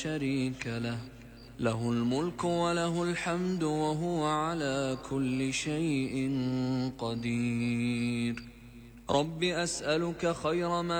شريك له، له الملك وله الحمد وهو على كل شيء قدير. رب أسألك خير ما